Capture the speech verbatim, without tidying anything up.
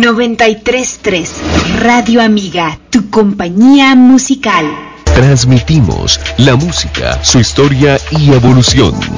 noventa y tres punto tres Radio Amiga, tu compañía musical. Transmitimos la música, su historia y evolución.